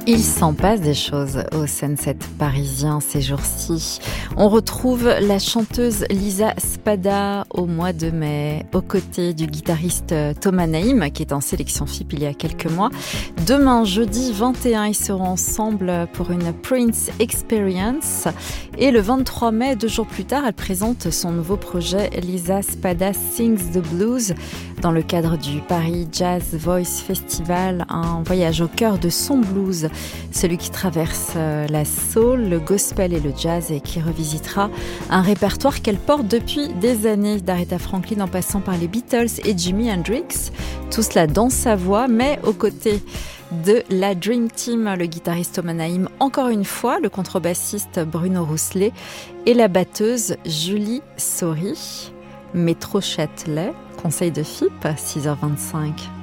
Il s'en passe des choses au Sunset parisien ces jours-ci. On retrouve la chanteuse Lisa Spada au mois de mai, aux côtés du guitariste Thomas Naïm, qui est en sélection FIP il y a quelques mois. Demain, jeudi 21, ils seront ensemble pour une Prince Experience. Et le 23 mai, 2 jours plus tard, elle présente son nouveau projet Lisa Spada Sings the Blues dans le cadre du Paris Jazz Voice Festival, un voyage au cœur de son blues, celui qui traverse la soul, le gospel et le jazz et qui revisitera un répertoire qu'elle porte depuis des années, d'Aretha Franklin en passant par les Beatles et Jimi Hendrix, tout cela dans sa voix, mais aux côtés de la Dream Team, le guitariste Thomas Naïm, encore une fois, le contrebassiste Bruno Rousselet et la batteuse Julie Saury. Métro Châtelet, conseil de FIP, 6h25.